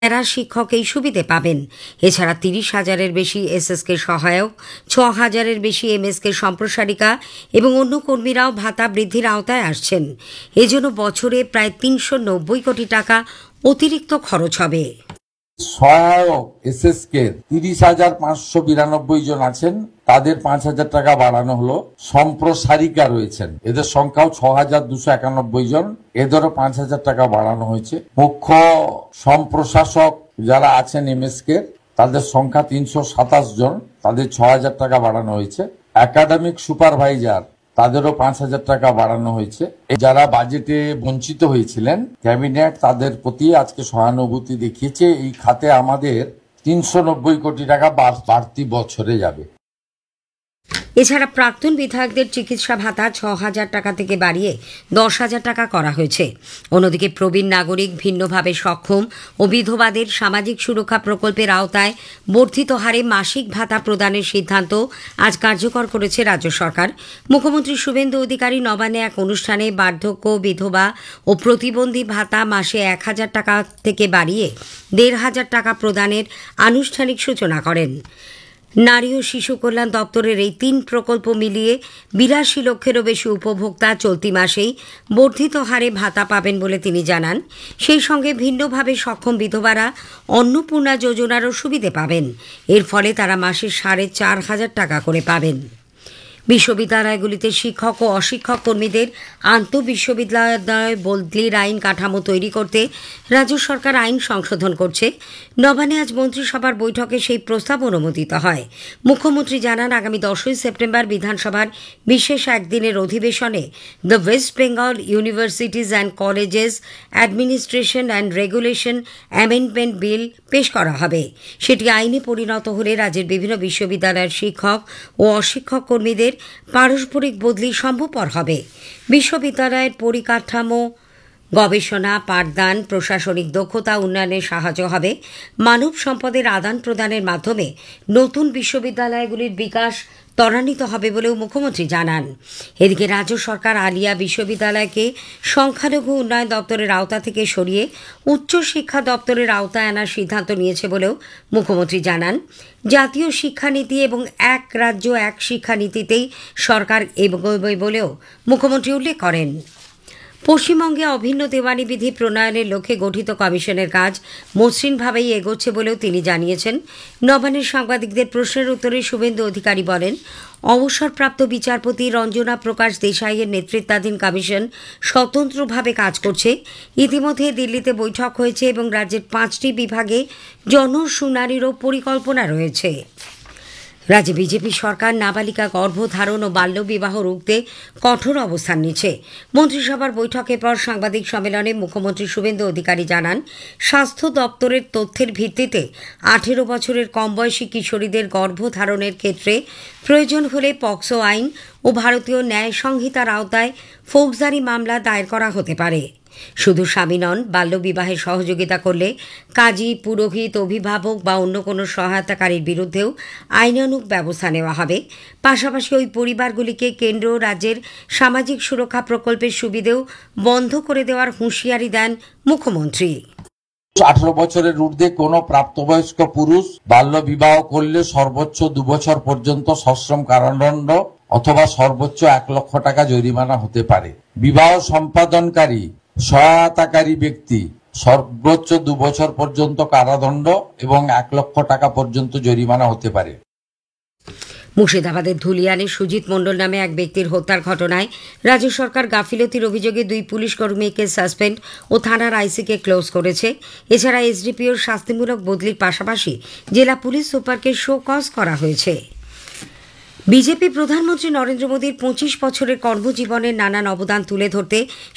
প্যারা শিক্ষক এই সুবিধে পাবেন। এছাড়া ৩০,০০০-এর বেশি এসএসকে সহায়ক, ৬,০০০-এর বেশি এমএসকে সম্প্রসারিকা এবং অন্য কর্মীরাও ভাতা বৃদ্ধির আওতায় আসছেন। এজন্য বছরে প্রায় ৩৯০ কোটি টাকা অতিরিক্ত খরচ হবে। সহায়ক এসএসকে ৩০,৫৯২ জন আছেন, তাদের ৫,০০০ টাকা বাড়ানো হলো। সম্প্রসারিকা রয়েছেন, এদের সংখ্যাও ৬,২৯১ জন, এদেরও ৫,০০০ টাকা বাড়ানো হয়েছে। মুখ্য সম্প্রশাসক যারা আছেন এমএসকে, তাদের সংখ্যা ৩২৭ জন, তাদের ৬,০০০ টাকা বাড়ানো হয়েছে। একাডেমিক সুপারভাইজার, তাদেরও ৫,০০০ টাকা বাড়ানো হয়েছে। যারা বাজেটে বঞ্চিত হয়েছিলেন, ক্যাবিনেট তাদের প্রতি আজকে সহানুভূতি দেখিয়েছে। এই খাতে আমাদের ৩৯০ কোটি টাকা বাড়তি বছরে যাবে। এছাড়া প্রাক্তন বিধায়কদের চিকিৎসা ভাতা ৬,০০০ টাকা থেকে বাড়িয়ে ১০,০০০ টাকা করা হয়েছে। অন্যদিকে প্রবীণ নাগরিক, ভিন্নভাবে সক্ষম ও বিধবাদের সামাজিক সুরক্ষা প্রকল্পের আওতায় বর্ধিত হারে মাসিক ভাতা প্রদানের সিদ্ধান্ত আজ কার্যকর করেছে রাজ্য সরকার। মুখ্যমন্ত্রী শুভেন্দু অধিকারী নবান্নে এক অনুষ্ঠানে বার্ধক্য, বিধবা ও প্রতিবন্ধী ভাতা মাসে ১,০০০ টাকা থেকে বাড়িয়ে ১,৫০০ টাকা প্রদানের আনুষ্ঠানিক সূচনা করেন। নারী ও শিশু কল্যাণ দপ্তরের এই ৩ প্রকল্প মিলিয়ে ৮২ লক্ষেরও বেশি উপভোক্তা চলতি মাসেই বর্ধিত হারে ভাতা পাবেন বলে তিনি জানান। সেই সঙ্গে ভিন্নভাবে সক্ষম বিধবারা অন্নপূর্ণা যোজনারও সুবিধে পাবেন। এর ফলে তারা মাসে ৪,৫০০ টাকা করে পাবেন। বিশ্ববিদ্যালয়গুলিতে শিক্ষক ও অশিক্ষক কর্মীদের আন্তঃবিশ্ববিদ্যালয় বদলির আইন কাঠামো তৈরি করতে রাজ্য সরকার আইন সংশোধন করছে। নবান্নে আজ মন্ত্রিসভার বৈঠকে সেই প্রস্তাব অনুমোদিত হয়। মুখ্যমন্ত্রী জানান, আগামী ১০ই সেপ্টেম্বর বিধানসভার বিশেষ একদিনের অধিবেশনে the West Bengal universities and colleges administration and regulation amendment bill পেশ করা হবে। সেটি আইনে পরিণত হলে রাজ্যের বিভিন্ন বিশ্ববিদ্যালয়ের শিক্ষক ও অশিক্ষক কর্মীদের পারস্পরিক বদলি সম্ভবপর হবে। বিশ্ববিদ্যালয়ের পরিকাঠামো, গবেষণা, পাঠদান, প্রশাসনিক দক্ষতা উন্নয়নে সাহায্য হবে। মানব সম্পদের আদান প্রদানের মাধ্যমে নতুন বিশ্ববিদ্যালয়গুলির বিকাশ ত্বরান্বিত হবে বলেও মুখ্যমন্ত্রী জানান। এদিকে রাজ্য সরকার আলিয়া বিশ্ববিদ্যালয়কে সংখ্যালঘু উন্নয়ন দপ্তরের আওতা থেকে সরিয়ে উচ্চশিক্ষা দপ্তরের আওতায় আনার সিদ্ধান্ত নিয়েছে বলেও মুখ্যমন্ত্রী জানান। জাতীয় শিক্ষানীতি এবং এক রাজ্য এক শিক্ষানীতিতেই সরকার এগোবে বলেও মুখ্যমন্ত্রী উল্লেখ করেন। পশ্চিমবঙ্গে অভিন্ন দেওয়ানি বিধি প্রণয়নের লক্ষ্যে গঠিত কমিশনের কাজ মসৃণভাবেই এগোচ্ছে বলেও তিনি জানিয়েছেন। নবান্নের সাংবাদিকদের প্রশ্নের উত্তরে শুভেন্দু অধিকারী বলেন, অবসরপ্রাপ্ত বিচারপতি রঞ্জনা প্রকাশ দেশাইয়ের নেতৃত্বাধীন কমিশন স্বতন্ত্রভাবে কাজ করছে। ইতিমধ্যে দিল্লিতে বৈঠক হয়েছে এবং রাজ্যের 5টি বিভাগে জনশুনানিরও পরিকল্পনা রয়েছে। রাজ্যে বিজেপি সরকার নাবালিকা গর্ভধারণ ও বাল্যবিবাহ রুখতে কঠোর অবস্থান নিচ্ছে। মন্ত্রিসভার বৈঠকের পর সাংবাদিক সম্মেলনে মুখ্যমন্ত্রী শুভেন্দু অধিকারী জানান, স্বাস্থ্য দপ্তরের তথ্যের ভিত্তিতে 18 বছরের কম বয়সী কিশোরীদের গর্ভধারণের ক্ষেত্রে প্রয়োজন হলে পক্সো আইন ও ভারতীয় ন্যায় সংহিতার আওতায় ফৌজদারি মামলা দায়ের করা হতে পারে। শুধু স্বামী নন, বাল্যবিবাহে সহযোগিতা করলে কাজী, পুরোহিত, অভিভাবক বা অন্য কোনো সহায়তাকারীর বিরুদ্ধেও আইনানুগ ব্যবস্থা নেওয়া হবে। পাশাপাশি ওই পরিবারগুলিকে কেন্দ্র রাজ্যের সামাজিক সুরক্ষা প্রকল্পের সুবিধেও বন্ধ করে দেওয়ার হুঁশিয়ারি দেন মুখ্যমন্ত্রী। 18 বছরের ঊর্ধ্বে কোনো প্রাপ্তবয়স্ক পুরুষ বাল্য বিবাহ করলে সর্বোচ্চ 2 বছর পর্যন্ত সশ্রম কারাদণ্ড অথবা সর্বোচ্চ 1 লক্ষ টাকা জরিমানা হতে পারে। বিবাহ সম্পাদনকারী, সহায়তাকারী ব্যক্তি সর্বোচ্চ 2 বছর পর্যন্ত কারাদণ্ড এবং 1 লক্ষ টাকা পর্যন্ত জরিমানা হতে পারে। মুর্শিদাবাদের ধুলিয়ানে সুজিত মণ্ডল নামে এক ব্যক্তির হত্যার ঘটনায় রাজ্য সরকার গাফিলতির অভিযোগে 2 পুলিশ কর্মীকে সাসপেন্ড ও থানার আইসিকে ক্লোজ করেছে। এছাড়া এসডিপিওর শাস্তিমূলক বদলির পাশাপাশি জেলা পুলিশ সুপারকে শো কজ করা হয়েছে। বিজেপি প্রধানমন্ত্রী নরেন্দ্র মোদীর 25 বছরের কর্মজীবনের নানান অবদান তুলে ধরতে